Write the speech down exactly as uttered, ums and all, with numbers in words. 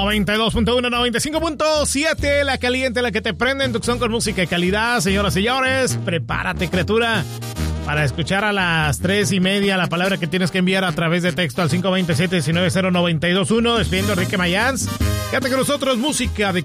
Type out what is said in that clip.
noventa y dos punto uno, noventa y cinco punto siete, la caliente, la que te prende en Tucson con música de calidad. Señoras y señores, prepárate, criatura, para escuchar a las tres y media la palabra que tienes que enviar a través de texto al cinco dos siete, uno nueve cero, nueve dos uno. Despidiendo Enrique Mayans. Quédate con nosotros, música de